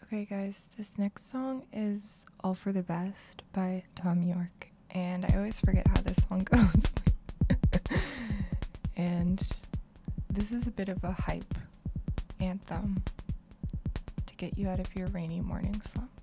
Okay, guys, this next song is All for the Best by Tom York, and I always forget how this song goes. And this is a bit of a hype anthem to get you out of your rainy morning slump.